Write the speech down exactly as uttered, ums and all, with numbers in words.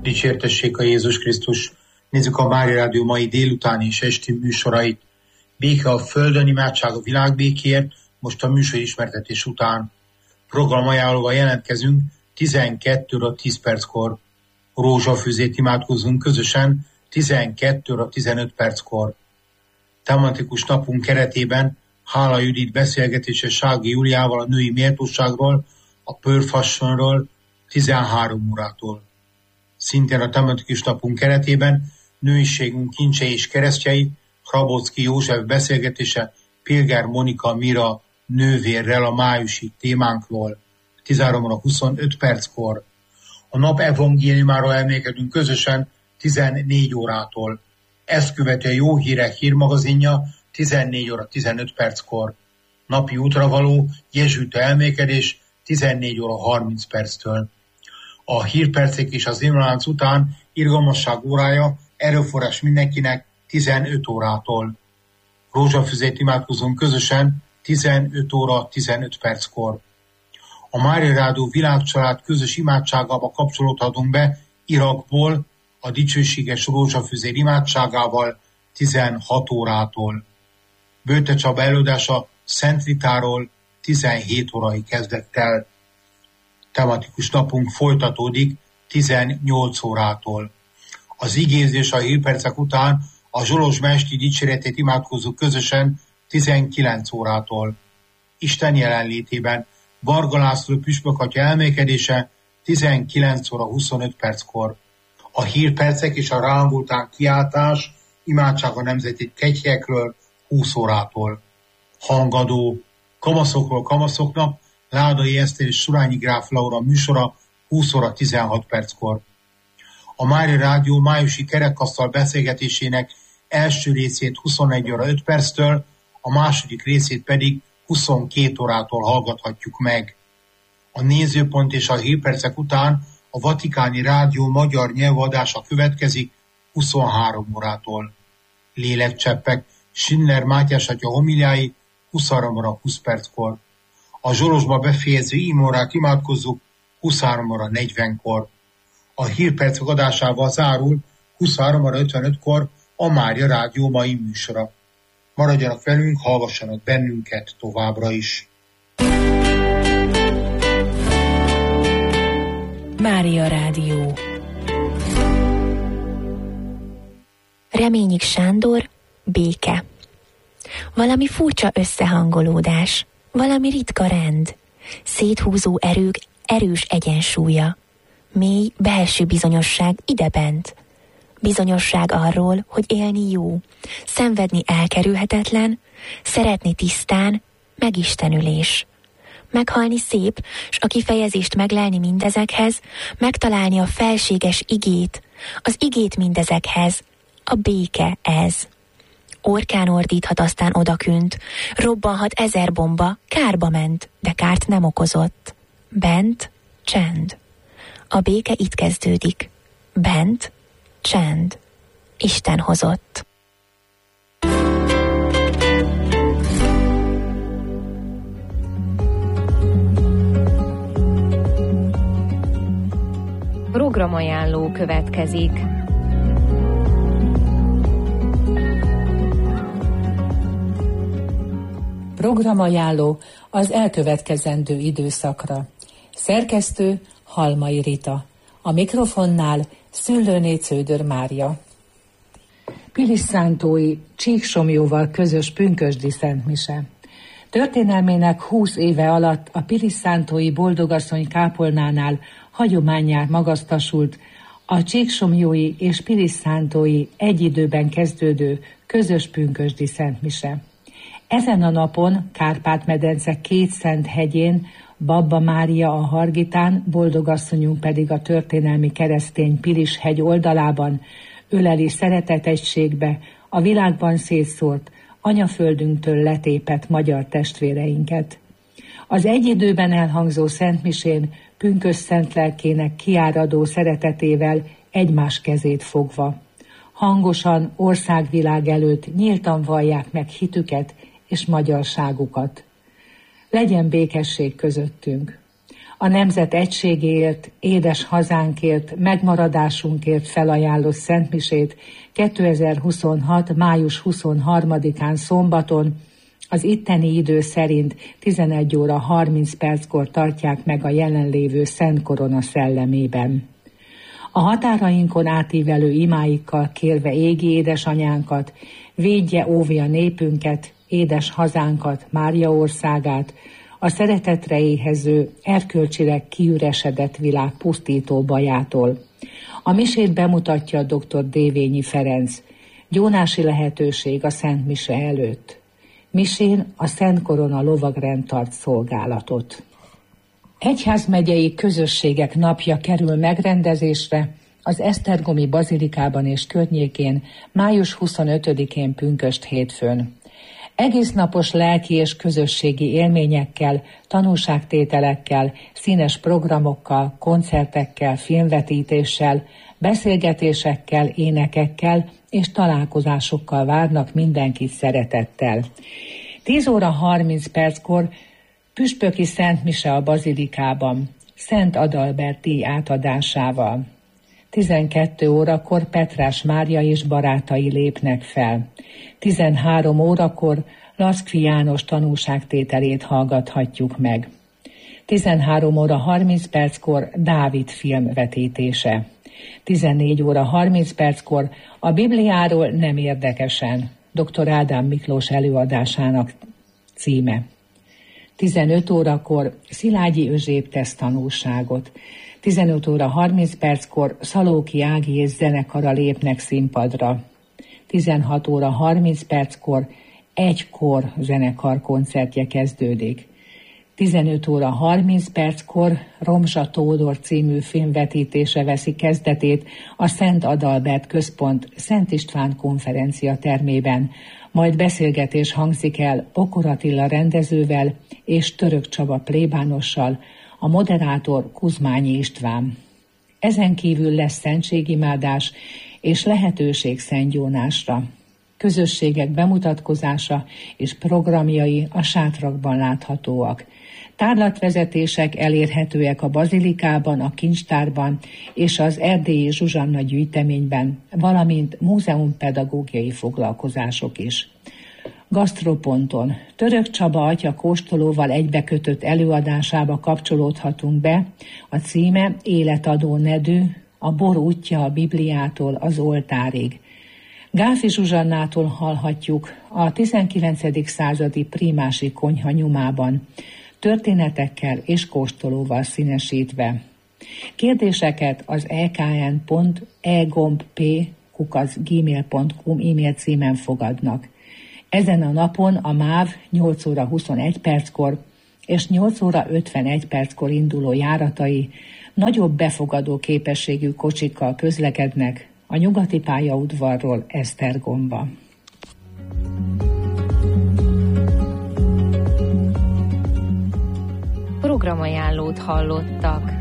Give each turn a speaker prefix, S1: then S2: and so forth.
S1: Dicsértessék a Jézus Krisztus! Nézzük a Mária Rádió mai délutáni és esti műsorait. Béke a földön, imádság a világ békéért, most a műsor ismertetés után. Programajánlóval jelentkezünk tizenkét óra tíz perckor. Rózsafüzét imádkozunk közösen tizenkét óra tizenöt perckor. Tematikus napunk keretében Hála Judit beszélgetése Sági Júliával a női méltóságról, a Pearl Fashionról tizenhárom órától. Szintén a tematikus napunk keretében nőiségünk kincsei és keresztjei, Hrabocki József beszélgetése Pilger Monika Mira nővérrel a májusi témánkról tizenhárom óra huszonöt perckor. A nap evangéliumáról emlékezünk közösen tizennégy órától. Ezt követi a Jó Hírek hírmagazinja tizennégy óra tizenöt perckor. Napi útra való jezsuita elmékedés tizennégy óra harminc perctől. A hírpercek és az imlánc után irgalmasság órája erőforrás mindenkinek tizenöt órától. Rózsafüzét imádkozunk közösen tizenöt óra tizenöt perckor. A Mária Rádió világcsalád közös imádságába kapcsolódhatunk be Irakból a dicsőséges rózsafüzér imádságával tizenhat órától. Bőte Csaba előadása Szent Ritáról tizenhét órai kezdett el. Tematikus napunk folytatódik tizennyolc órától. Az igézés a hírpercek után a Zsolos Mesti dicséretét imádkozunk közösen tizenkilenc órától. Isten jelenlétében Varga László püspökatya elmékedése tizenkilenc óra huszonöt perckor. A hírpercek és a ránk után kiáltás, imádság a nemzeti kegyekről húsz órától. Hangadó kamaszokról kamaszoknak Ládai Eszter és Surányi Gráf Laura műsora húsz óra tizenhat perckor. A Mária Rádió májusi kerekasztal beszélgetésének első részét huszonegy óra öt perctől, a második részét pedig huszonkét órától hallgathatjuk meg. A nézőpont és a hírpercek után a Vatikáni Rádió magyar nyelvadása következik huszonhárom órától. Lélekcseppek Schindler Mátyás atya homiliái huszonhárom óra húsz perckor. A Zsolosba befejező imórát imádkozzuk huszonhárom óra negyvenkor. A hírpercek adásával zárul huszonhárom óra ötvenötkor a Mária Rádió mai műsora. Maradjanak velünk, hallgassanak bennünket továbbra is.
S2: Mária Rádió. Reményik Sándor, béke. Valami furcsa összehangolódás, valami ritka rend, széthúzó erők erős egyensúlya, mély belső bizonyosság idebent, bizonyosság arról, hogy élni jó, szenvedni elkerülhetetlen, szeretni tisztán, megistenülés. Meghalni szép, s a kifejezést meglelni mindezekhez, megtalálni a felséges igét, az igét mindezekhez, a béke ez. Orkán ordíthat, aztán odakünt, robbanhat ezer bomba, kárba ment, de kárt nem okozott. Bent csend. A béke itt kezdődik. Bent csend. Isten hozott.
S3: Programajánló következik.
S4: Programajánló az elkövetkezendő időszakra. Szerkesztő Halmai Rita. A mikrofonnál Szőlőné Cződör Mária. Pilisszántói Csíksomjóval közös pünkösdi szentmise. Történelmének húsz éve alatt a Pilisszántói Boldogasszony kápolnánál hagyománnyá magasztasult a csíksomjói és pilisszántói egy időben kezdődő közös pünkösdi szentmise. Ezen a napon Kárpát-medence két szent hegyén, Babba Mária a Hargitán, Boldogasszonyunk pedig a történelmi keresztény Pilis hegy oldalában öleli szeretetegységbe a világban szétszórt, anyaföldünktől letépett magyar testvéreinket. Az egy időben elhangzó szentmisén pünkösd szent lelkének kiáradó szeretetével egymás kezét fogva. Hangosan országvilág előtt nyíltan vallják meg hitüket és magyarságukat. Legyen békesség közöttünk. A nemzet egységéért, édes hazánkért, megmaradásunkért felajánlott szentmisét kétezer-huszonhat. május huszonharmadikán szombaton az itteni idő szerint tizenegy óra harminc perckor tartják meg a jelenlévő Szent Korona szellemében. A határainkon átívelő imáikkal kérve égi édesanyánkat, védje, óvja népünket, édes hazánkat, Mária országát, a szeretetre éhező, erkölcsileg kiüresedett világ pusztító bajától. A misét bemutatja dr. Dévényi Ferenc. Gyónási lehetőség a Szent Mise előtt. Misén a Szent Korona lovagrend tart szolgálatot. Egyházmegyei közösségek napja kerül megrendezésre az Esztergomi bazilikában és környékén május huszonötödikén pünkösd hétfőn. Egésznapos lelki és közösségi élményekkel, tanúságtételekkel, színes programokkal, koncertekkel, filmvetítéssel, beszélgetésekkel, énekekkel és találkozásokkal várnak mindenkit szeretettel. tíz óra harminc perckor püspöki Szent Mise a bazilikában, Szent Adalbert díj átadásával. tizenkét órakor Petrás Mária és barátai lépnek fel. tizenhárom órakor Laszkfi János tanúságtételét hallgathatjuk meg. tizenhárom óra harminc perckor Dávid film vetítése. tizennégy óra harminc perckor a Bibliáról nem érdekesen, dr. Ádám Miklós előadásának címe. tizenöt órakor Szilágyi Özséb tesz tanúságot. tizenöt óra harminc perckor Szalóki Ági és zenekara lépnek színpadra. tizenhat óra harminc perckor egy kor zenekar koncertje kezdődik. tizenöt óra harminc perckor Romzsa Tódor című filmvetítése veszi kezdetét a Szent Adalbert Központ Szent István konferencia termében, majd beszélgetés hangzik el Okor Attila rendezővel és Török Csaba plébánossal, a moderátor Kuzmányi István. Ezen kívül lesz szentségimádás és lehetőség szentgyónásra. Közösségek bemutatkozása és programjai a sátrakban láthatóak. Tárlatvezetések elérhetőek a bazilikában, a kincstárban és az erdélyi Zsuzsanna gyűjteményben, valamint múzeumpedagógiai foglalkozások is. Gasztroponton Török Csaba atya kóstolóval egybekötött előadásába kapcsolódhatunk be. A címe Életadó nedű, a bor útja a Bibliától az oltárig. Gáfi Zsuzsannától hallhatjuk a tizenkilencedik századi prímási konyha nyomában, történetekkel és kóstolóval színesítve. Kérdéseket az e k n pont e gomb p kukac gmail pont com e-mail címen fogadnak. Ezen a napon a MÁV nyolc óra huszonegy perckor és nyolc óra ötvenegy perckor induló járatai nagyobb befogadó képességű kocsikkal közlekednek a nyugati pályaudvarról Esztergomba.
S3: Programajánlót hallottak.